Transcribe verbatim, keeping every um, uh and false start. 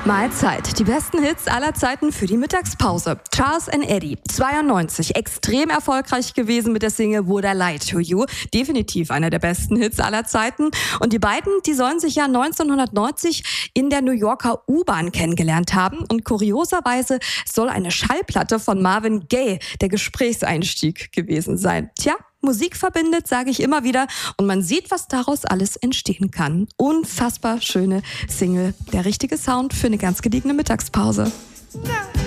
Mahlzeit. Die besten Hits aller Zeiten für die Mittagspause. Charles and Eddie, zweiundneunzig, extrem erfolgreich gewesen mit der Single Would I Lie to You. Definitiv einer der besten Hits aller Zeiten. Und die beiden, die sollen sich ja neunzehnhundertneunzig in der New Yorker U-Bahn kennengelernt haben. Und kurioserweise soll eine Schallplatte von Marvin Gaye der Gesprächseinstieg gewesen sein. Tja, Musik verbindet, sage ich immer wieder. Und man sieht, was daraus alles entstehen kann. Unfassbar schöne Single. Der richtige Sound für eine ganz gediegene Mittagspause.